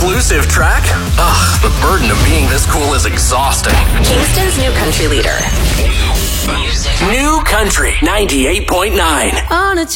exclusive track? Ugh, the burden of being this cool is exhausting. Kingston's new country leader. New Country 98.9. On a